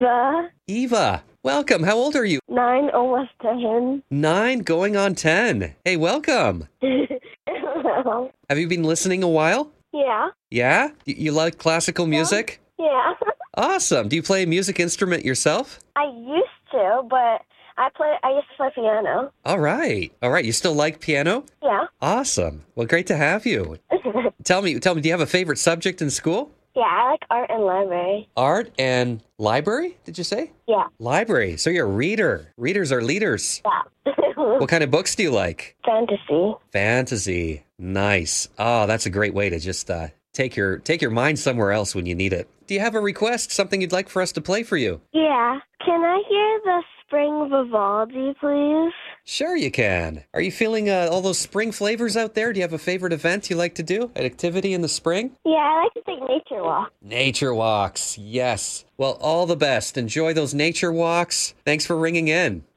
Eva, welcome. How old are you? 9, almost 10. 9, going on 10. Hey, welcome. Have you been listening a while? Yeah. Yeah? You like classical music? Yeah. Awesome. Do you play a music instrument yourself? I used to, but I used to play piano. All right. All right. You still like piano? Yeah. Awesome. Well, great to have you. Tell me, do you have a favorite subject in school? Yeah, I like art and library. Art and library, did you say? Yeah. Library. So you're a reader. Readers are leaders. Yeah. What kind of books do you like? Fantasy. Fantasy. Nice. Oh, that's a great way to just take your mind somewhere else when you need it. Do you have a request, something you'd like for us to play for you? Yeah. Can I hear the Spring Vivaldi, please? Sure you can. Are you feeling all those spring flavors out there? Do you have a favorite event you like to do? An activity in the spring? Yeah, I like to take nature walks. Nature walks. Yes. Well, all the best. Enjoy those nature walks. Thanks for ringing in.